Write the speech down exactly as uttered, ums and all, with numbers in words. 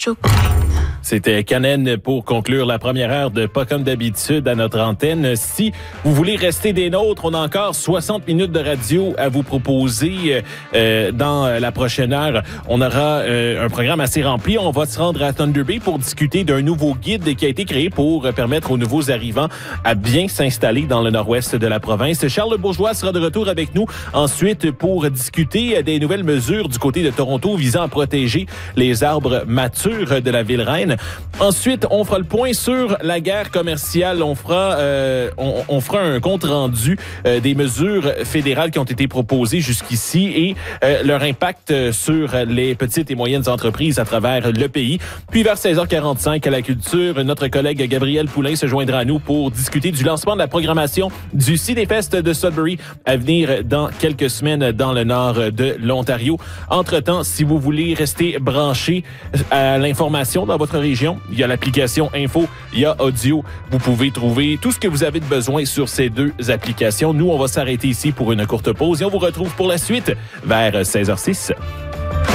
Joking. C'était Canen pour conclure la première heure de Pas comme d'habitude à notre antenne. Si vous voulez rester des nôtres, on a encore soixante minutes de radio à vous proposer euh, dans la prochaine heure. On aura euh, un programme assez rempli. On va se rendre à Thunder Bay pour discuter d'un nouveau guide qui a été créé pour permettre aux nouveaux arrivants à bien s'installer dans le nord-ouest de la province. Charles Bourgeois sera de retour avec nous ensuite pour discuter des nouvelles mesures du côté de Toronto visant à protéger les arbres matures de la ville reine. Ensuite, on fera le point sur la guerre commerciale. On fera, euh, on, on fera un compte rendu euh, des mesures fédérales qui ont été proposées jusqu'ici et euh, leur impact sur les petites et moyennes entreprises à travers le pays. Puis vers seize heures quarante-cinq à la culture, notre collègue Gabriel Poulain se joindra à nous pour discuter du lancement de la programmation du Cinéfest de Sudbury à venir dans quelques semaines dans le nord de l'Ontario. Entre-temps, si vous voulez rester branché à l'information dans votre région, il y a l'application Info, il y a Audio. Vous pouvez trouver tout ce que vous avez de besoin sur ces deux applications. Nous, on va s'arrêter ici pour une courte pause et on vous retrouve pour la suite vers seize heures zéro six.